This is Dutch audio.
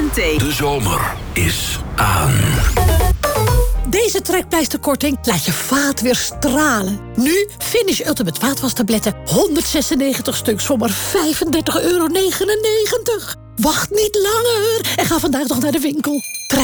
TNT. De zomer is aan. Deze trekpleisterkorting laat je vaat weer stralen. Nu Finish Ultimate vaatwastabletten. 196 stuks voor maar €35,99. Wacht niet langer en ga vandaag nog naar de winkel.